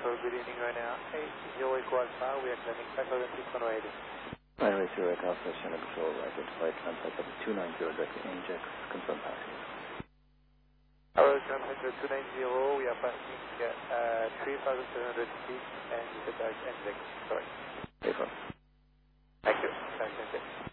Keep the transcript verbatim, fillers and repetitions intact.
Echo, good evening right now. eight zero Echo Alpha, we are climbing five thousand six hundred eighty. Runway zero Echo Alpha, Channel Control, identify contact of two nine zero, direct injects, confirm passing. Our transmitter two nine zero, we are passing uh, three thousand seven hundred feet and the direct inject, sorry. April. Thank you. Thank you.